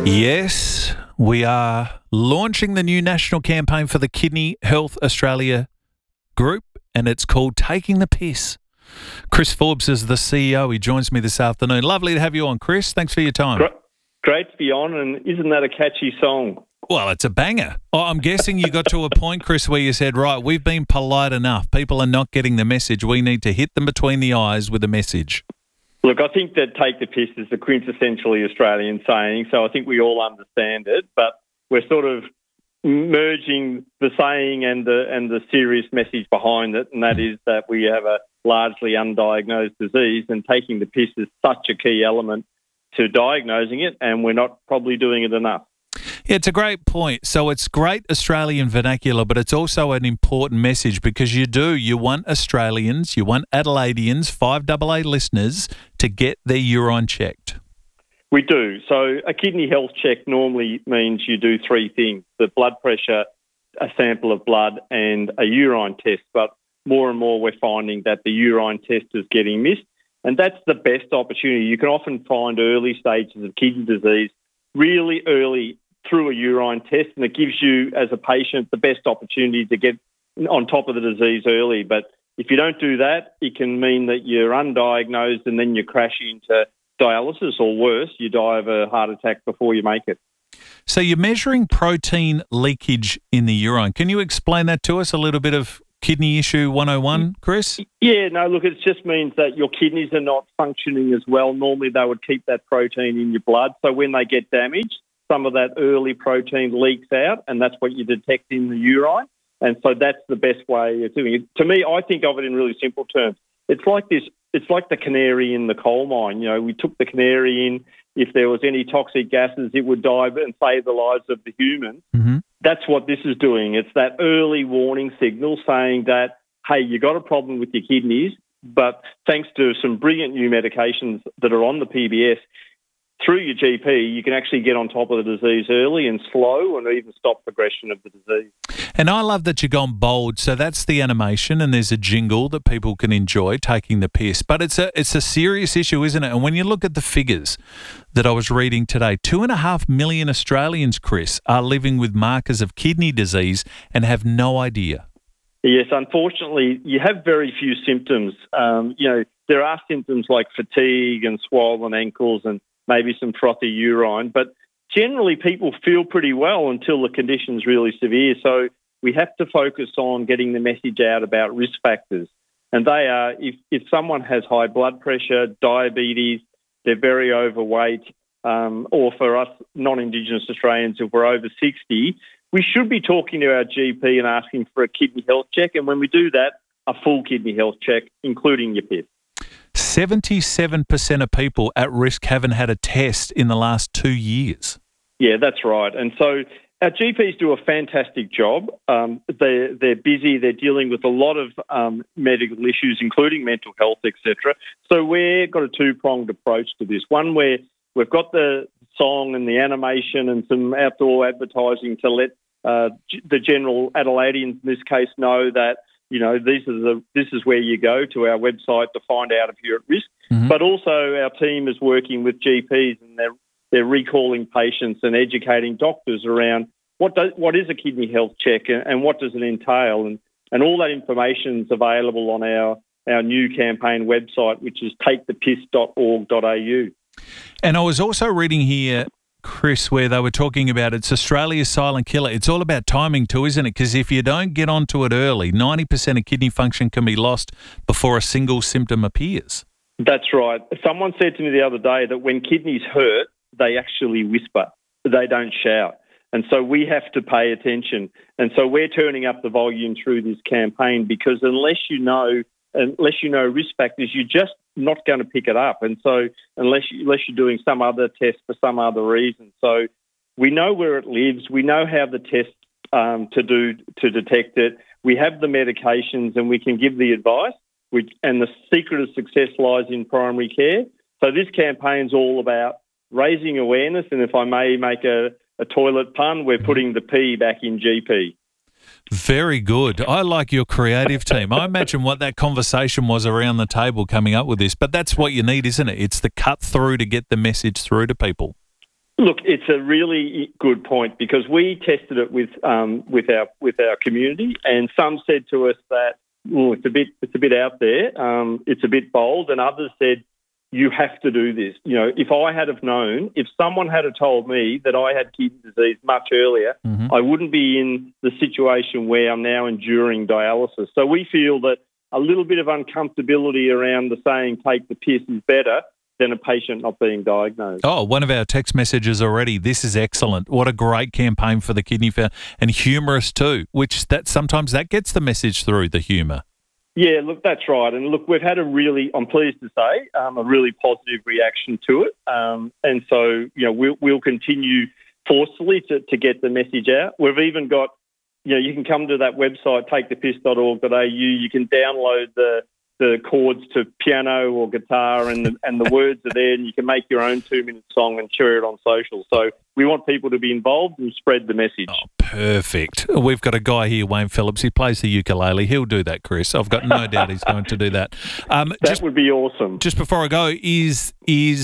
Yes, we are launching the new national campaign for the Kidney Health Australia group, and it's called Taking the Piss. Chris Forbes is the CEO. He joins me this afternoon. Lovely to have you on, Chris. Thanks for your time. Great to be on, and isn't that a catchy song? Well, it's a banger. I'm guessing you got to a point, Chris, where you said, right, we've been polite enough. People are not getting the message. We need to hit them between the eyes with a message. Look, I think that take the piss is the quintessentially Australian saying, so I think we all understand it, but we're sort of merging the saying and the serious message behind it, and that is that we have a largely undiagnosed disease, and taking the piss is such a key element to diagnosing it, and we're not probably doing it enough. Yeah, it's a great point. So it's great Australian vernacular, but it's also an important message because you want Australians, you want Adelaideans, 5AA listeners to get their urine checked. We do. So a kidney health check normally means you do three things: the blood pressure, a sample of blood, and a urine test. But more and more we're finding that the urine test is getting missed, and that's the best opportunity. You can often find early stages of kidney disease really early through a urine test, and it gives you, as a patient, the best opportunity to get on top of the disease early. But if you don't do that, it can mean that you're undiagnosed and then you crash into dialysis, or worse, you die of a heart attack before you make it. So you're measuring protein leakage in the urine. Can you explain that to us, a little bit of Kidney Issue 101, Chris? Yeah, no, look, it just means that your kidneys are not functioning as well. Normally they would keep that protein in your blood, so when they get damaged, some of that early protein leaks out, and that's what you detect in the urine. And so that's the best way of doing it. To me, I think of it in really simple terms. It's like this. It's like the canary in the coal mine. You know, we took the canary in. If there was any toxic gases, it would die and save the lives of the humans. Mm-hmm. That's what this is doing. It's that early warning signal saying that, hey, you got a problem with your kidneys, but thanks to some brilliant new medications that are on the PBS, through your GP, you can actually get on top of the disease early and slow and even stop progression of the disease. And I love that you've gone bold. So that's the animation, and there's a jingle that people can enjoy, taking the piss. But it's a serious issue, isn't it? And when you look at the figures that I was reading today, 2.5 million Australians, Chris, are living with markers of kidney disease and have no idea. Yes, unfortunately, you have very few symptoms. There are symptoms like fatigue and swollen ankles and maybe some frothy urine, but generally people feel pretty well until the condition's really severe. So we have to focus on getting the message out about risk factors. And they are, if someone has high blood pressure, diabetes, they're very overweight, or for us non-Indigenous Australians, if we're over 60, we should be talking to our GP and asking for a kidney health check. And when we do that, a full kidney health check, including your piss. 77% of people at risk haven't had a test in the last 2 years. Yeah, that's right. And so our GPs do a fantastic job. They're busy. They're dealing with a lot of medical issues, including mental health, etc. So we've got a two-pronged approach to this. One where we've got the song and the animation and some outdoor advertising to let the general Adelaideans, in this case, know that, you know, this is where you go to our website to find out if you're at risk. Mm-hmm. But also our team is working with GPs, and they're recalling patients and educating doctors around what is a kidney health check and what does it entail. And all that information is available on our new campaign website, which is takethepiss.org.au. And I was also reading here, Chris, where they were talking about it's Australia's silent killer. It's all about timing too, isn't it? Because if you don't get onto it early, 90% of kidney function can be lost before a single symptom appears. That's right. Someone said to me the other day that when kidneys hurt, they actually whisper. They don't shout. And so we have to pay attention. And so we're turning up the volume through this campaign, because unless you know risk factors, you're just not going to pick it up. And so unless you're doing some other test for some other reason. So we know where it lives. We know how the test to detect it. We have the medications, and we can give the advice. And the secret of success lies in primary care. So this campaign's all about raising awareness. And if I may make a toilet pun, we're putting the P back in GP. Very good. I like your creative team. I imagine what that conversation was around the table coming up with this, but that's what you need, isn't it? It's the cut through to get the message through to people. Look, it's a really good point because we tested it with our community, and some said to us that it's a bit out there, it's a bit bold, and others said you have to do this. You know, if I had have known, if someone had have told me that I had kidney disease much earlier, I wouldn't be in the situation where I'm now enduring dialysis. So we feel that a little bit of uncomfortability around the saying "take the piss" is better than a patient not being diagnosed. Oh, one of our text messages already. This is excellent. What a great campaign for the Kidney Foundation, and humorous too, which that sometimes that gets the message through, the humour. Yeah, look, that's right. And look, we've had I'm pleased to say, a really positive reaction to it. And so, you know, we'll continue forcefully to get the message out. We've even got, you know, you can come to that website, takethepiss.org.au. You can download the chords to piano or guitar, and the words are there, and you can make your own 2-minute song and share it on social. So we want people to be involved and spread the message. Oh, perfect. We've got a guy here, Wayne Phillips. He plays the ukulele. He'll do that, Chris. I've got no doubt he's going to do that. That would be awesome. Just before I go, is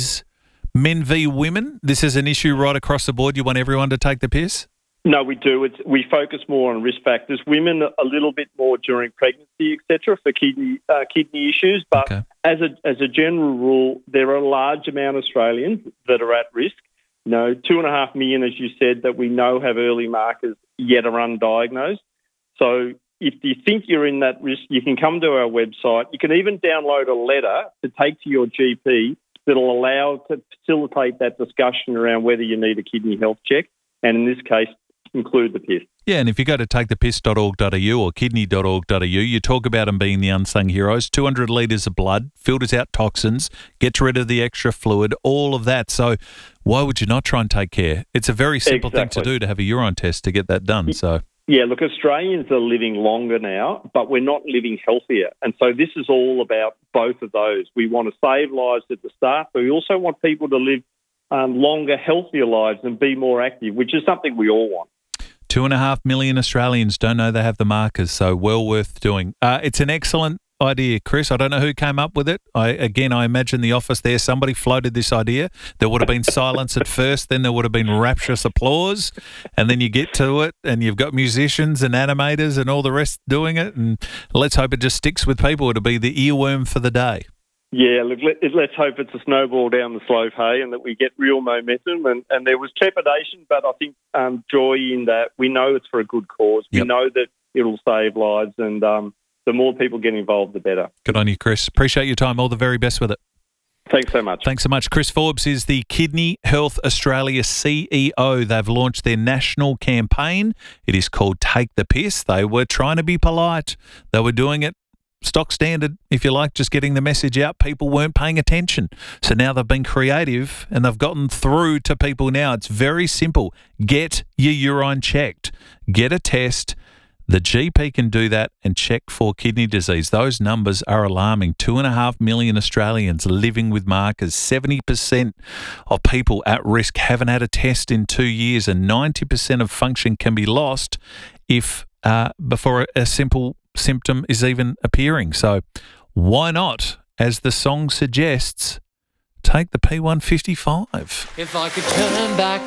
men v women? This is an issue right across the board. You want everyone to take the piss? No, we do. We focus more on risk factors. Women a little bit more during pregnancy, etc., for kidney issues. But as a general rule, there are a large amount of Australians that are at risk. You know, 2.5 million, as you said, that we know have early markers yet are undiagnosed. So if you think you're in that risk, you can come to our website. You can even download a letter to take to your GP that'll allow to facilitate that discussion around whether you need a kidney health check, and in this case, include the piss. Yeah, and if you go to takethepiss.org.au or kidney.org.au, you talk about them being the unsung heroes. 200 litres of blood, filters out toxins, gets rid of the extra fluid, all of that. So why would you not try and take care? It's a very simple thing to do, to have a urine test to get that done. So yeah, look, Australians are living longer now, but we're not living healthier. And so this is all about both of those. We want to save lives at the start, but we also want people to live longer, healthier lives and be more active, which is something we all want. 2.5 million Australians don't know they have the markers, so well worth doing. It's an excellent idea, Chris. I don't know who came up with it. I imagine the office there, somebody floated this idea. There would have been silence at first, then there would have been rapturous applause, and then you get to it and you've got musicians and animators and all the rest doing it, and let's hope it just sticks with people. It'll be the earworm for the day. Yeah, look, let's hope it's a snowball down the slope, hey, and that we get real momentum. And there was trepidation, but I think joy in that we know it's for a good cause. We know that it'll save lives, and the more people get involved, the better. Good on you, Chris. Appreciate your time. All the very best with it. Thanks so much. Thanks so much. Chris Forbes is the Kidney Health Australia CEO. They've launched their national campaign. It is called Take the Piss. They were trying to be polite. They were doing it stock standard, if you like, just getting the message out. People weren't paying attention. So now they've been creative and they've gotten through to people now. It's very simple. Get your urine checked. Get a test. The GP can do that and check for kidney disease. Those numbers are alarming. 2.5 million Australians living with markers. 70% of people at risk haven't had a test in 2 years, and 90% of function can be lost if before a simple symptom is even appearing. So why not, as the song suggests, take the P155? If I could turn back